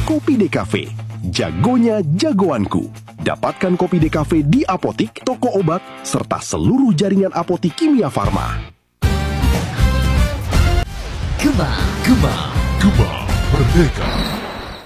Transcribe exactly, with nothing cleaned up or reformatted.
Kopi Decafe, jagonya jagoanku. Dapatkan Kopi Decafe di apotik, toko obat, serta seluruh jaringan apotik Kimia Farma. Gema, Gema, Gema Merdeka.